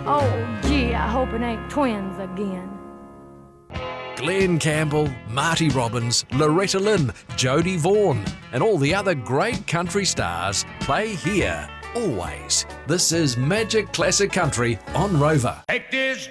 Oh, gee, I hope it ain't twins again. Glenn Campbell, Marty Robbins, Loretta Lynn, Jodie Vaughan, and all the other great country stars play here, always. This is Magic Classic Country on Rover. Take this